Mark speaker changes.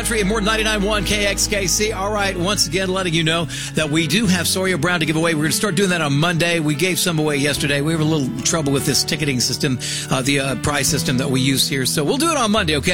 Speaker 1: Country and more 99.1 KXKC. All right, once again, letting you know that we do have Sawyer Brown to give away. We're going to start doing that on Monday. We gave some away yesterday. We have a little trouble with this ticketing system, the prize system that we use here. So we'll do it on Monday, okay?